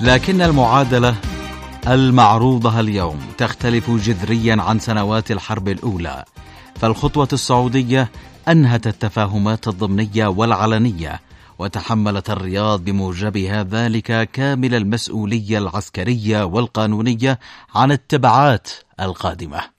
لكن المعادلة المعروضة اليوم تختلف جذريا عن سنوات الحرب الأولى، فالخطوة السعودية أنهت التفاهمات الضمنية والعلنية، وتحملت الرياض بموجبها ذلك كامل المسؤولية العسكرية والقانونية عن التبعات القادمة.